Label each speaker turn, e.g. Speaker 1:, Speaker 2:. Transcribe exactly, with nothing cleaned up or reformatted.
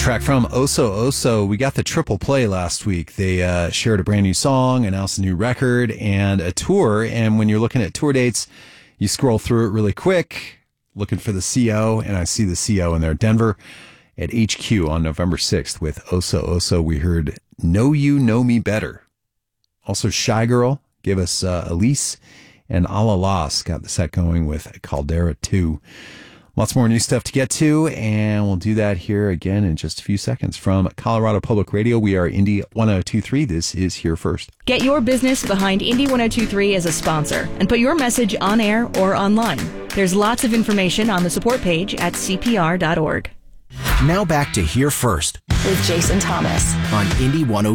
Speaker 1: track from Oso Oso. We got the triple play last week. They uh, shared a brand new song, announced a new record, and a tour. And when you're looking at tour dates, you scroll through it really quick, looking for the C O, and I see the C O in there. Denver at H Q on November sixth with Oso Oso. We heard Know You Know Me Better. Also, Shy Girl gave us uh, Elise, and Ala Las got the set going with Caldera two. Lots more new stuff to get to, and we'll do that here again in just a few seconds. From Colorado Public Radio, we are Indy one oh two point three. This is Here First.
Speaker 2: Get your business behind Indy one oh two point three as a sponsor and put your message on air or online. There's lots of information on the support page at C P R dot org.
Speaker 3: Now back to Here First
Speaker 4: with Jason Thomas
Speaker 3: on Indy one oh two point three.